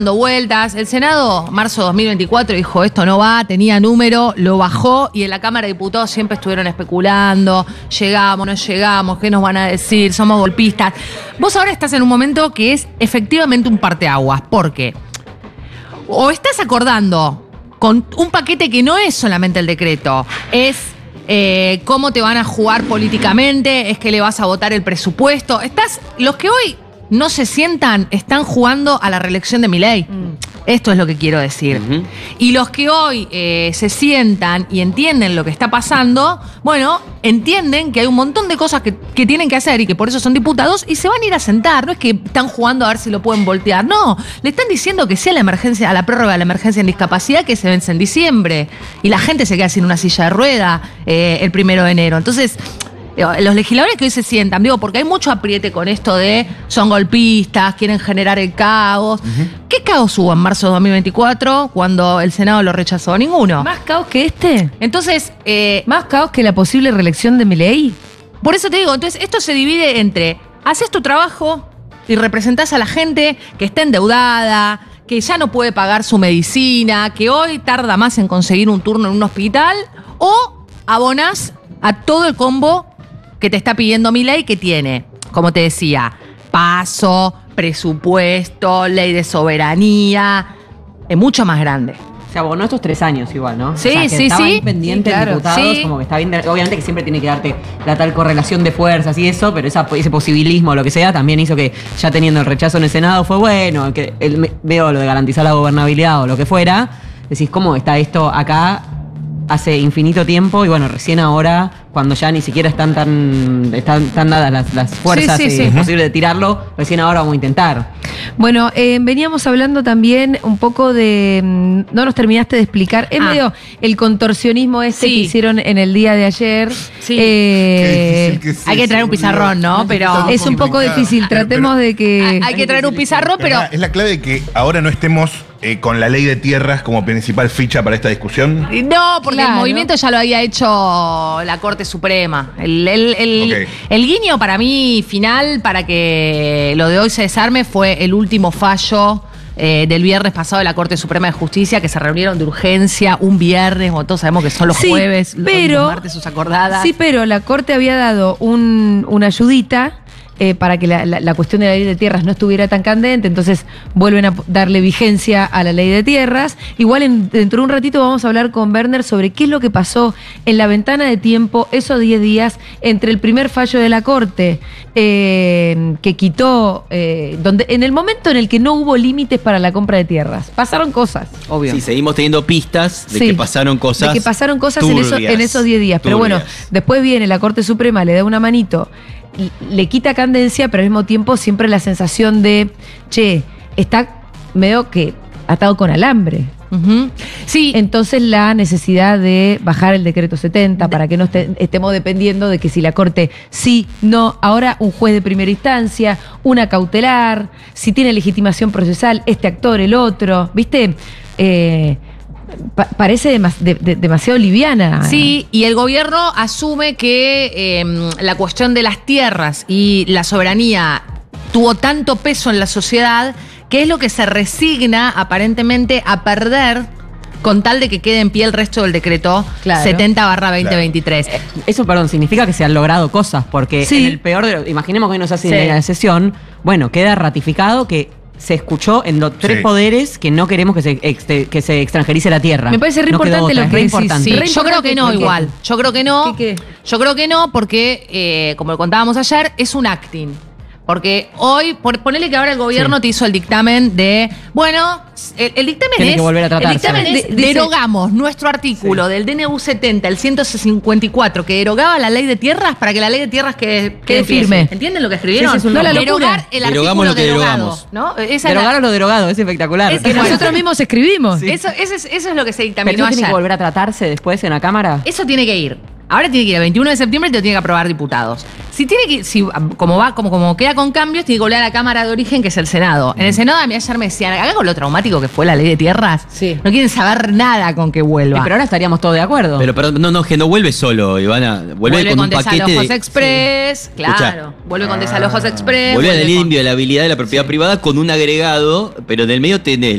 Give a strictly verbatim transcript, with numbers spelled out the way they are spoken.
dando vueltas. El Senado, marzo de dos mil veinticuatro, dijo esto no va, tenía número, lo bajó y en la Cámara de Diputados siempre estuvieron especulando, llegamos, no llegamos, ¿qué nos van a decir? Somos golpistas. Vos ahora estás en un momento que es efectivamente un parteaguas, porque o estás acordando con un paquete que no es solamente el decreto, es eh, cómo te van a jugar políticamente, es que le vas a votar el presupuesto. Estás, los que hoy no se sientan, están jugando a la reelección de Milei. Mm. Esto es lo que quiero decir. Uh-huh. Y los que hoy eh, se sientan y entienden lo que está pasando, bueno, entienden que hay un montón de cosas que, que tienen que hacer y que por eso son diputados y se van a ir a sentar. No es que están jugando a ver si lo pueden voltear. No, le están diciendo que sea la emergencia, a la prórroga de la emergencia en discapacidad que se vence en diciembre. Y la gente se queda sin una silla de rueda eh, el primero de enero. Entonces, los legisladores que hoy se sientan, digo, porque hay mucho apriete con esto de son golpistas, quieren generar el caos. Uh-huh. ¿Qué caos hubo en marzo de dos mil veinticuatro cuando el Senado lo rechazó? Ninguno. ¿Más caos que este? Entonces, eh, ¿más caos que la posible reelección de Milei? Por eso te digo, entonces esto se divide entre haces tu trabajo y representás a la gente que está endeudada, que ya no puede pagar su medicina, que hoy tarda más en conseguir un turno en un hospital, o abonás a todo el combo que te está pidiendo Milei, que tiene, como te decía, paso, presupuesto, ley de soberanía, es mucho más grande. Se abonó estos tres años igual, ¿no? Sí, o sea, que sí, estaban sí. pendientes sí, claro, diputados, sí. como que está bien. Obviamente que siempre tiene que darte la tal correlación de fuerzas y eso, pero esa, ese posibilismo o lo que sea también hizo que ya teniendo el rechazo en el Senado fue bueno, que el, veo lo de garantizar la gobernabilidad o lo que fuera, decís, ¿cómo está esto acá hace infinito tiempo? Y bueno, recién ahora, cuando ya ni siquiera están tan están tan dadas las, las fuerzas sí, sí, y sí. es posible de tirarlo, recién ahora vamos a intentar. Bueno, eh, veníamos hablando también un poco de... No nos terminaste de explicar, es ah. medio el contorsionismo este sí. que hicieron en el día de ayer. Sí. Eh, que hay que traer un pizarrón, ¿no? Pero es un poco difícil, tratemos pero, de que... Hay que traer un pizarrón, pero... Es la clave de que ahora no estemos eh, con la ley de tierras como principal ficha para esta discusión. No, porque Claro. el movimiento ya lo había hecho la Corte Suprema. El, el, el, Okay. el guiño para mí final para que lo de hoy se desarme fue el último fallo eh, del viernes pasado de la Corte Suprema de Justicia, que se reunieron de urgencia un viernes, como todos sabemos que son los Sí, jueves, pero- los martes sus acordadas. Sí, pero la Corte había dado un, una ayudita eh, para que la, la, la cuestión de la ley de tierras no estuviera tan candente, entonces vuelven a darle vigencia a la ley de tierras. Igual en, dentro de un ratito vamos a hablar con Werner sobre qué es lo que pasó en la ventana de tiempo, esos diez días, entre el primer fallo de la Corte, eh, que quitó, eh, donde en el momento en el que no hubo límites para la compra de tierras. Pasaron cosas. Obvio. Sí, seguimos teniendo pistas de Sí, que pasaron cosas. De que pasaron cosas en, eso- turbias, en esos diez días. Pero bueno, turbias. después viene la Corte Suprema, le da una manito, y le quita candencia, pero al mismo tiempo siempre la sensación de, che, está medio que atado con alambre. Uh-huh. Sí, Entonces la necesidad de bajar el decreto setenta para que no este- estemos dependiendo de que si la Corte sí, no, ahora un juez de primera instancia, una cautelar, si tiene legitimación procesal, este actor, el otro, ¿viste? Eh, pa- parece demas- de- de- demasiado liviana. Sí, y el gobierno asume que eh, la cuestión de las tierras y la soberanía tuvo tanto peso en la sociedad que es lo que se resigna aparentemente a perder con tal de que quede en pie el resto del decreto Claro. setenta barra veinte veintitrés. Eso, perdón, significa que se han logrado cosas, porque Sí. en el peor de los, imaginemos que hoy nos hacen Sí. la sesión, bueno, queda ratificado que se escuchó en los tres Sí. poderes que no queremos que se, exte- que se extranjerice la tierra. Me parece re No quedó importante otra, lo es que re decís, importante. Sí, Re yo creo que no importante, igual. Yo creo que no. ¿Qué, qué? Yo creo que no porque, eh, como lo contábamos ayer, es un acting. Porque hoy, por, ponele que ahora el gobierno Sí. te hizo el dictamen de, bueno, el, el dictamen Tiene es, que volver a el tratarse. dictamen es, De- dice- derogamos nuestro artículo del D N U setenta, el ciento cincuenta y cuatro, que derogaba la ley de tierras para que la ley de tierras quede, Quede firme. ¿Entienden lo que escribieron? Sí, sí, es un No, la locura. Derogar el Derogamos artículo lo que derogado, derogamos. ¿no? Esa es la- Derogar lo derogado, es espectacular. Es Que Bueno. nosotros mismos escribimos. Sí. eso, eso es, eso es lo que se Pero dictaminó eso tiene ayer. que volver a tratarse después en la Cámara. Eso tiene que ir Ahora tiene que ir el veintiuno de septiembre y te lo tiene que aprobar diputados. Si tiene que, si como va, como, como queda con cambios, tiene que volver a la Cámara de Origen, que es el Senado. En el Senado a mí ayer me decían, acá con lo traumático que fue la ley de tierras, Sí. no quieren saber nada con que Eh, vuelva. pero ahora estaríamos todos de acuerdo. Pero perdón, no, no, que no vuelve solo, Ivana. Vuelve, Vuelve con, con, un paquete desalojos de. express, claro. Escuchá. Vuelve con desalojos express. Vuelve a la ley de con- inviolabilidad de la propiedad privada con un agregado, pero en el medio tenés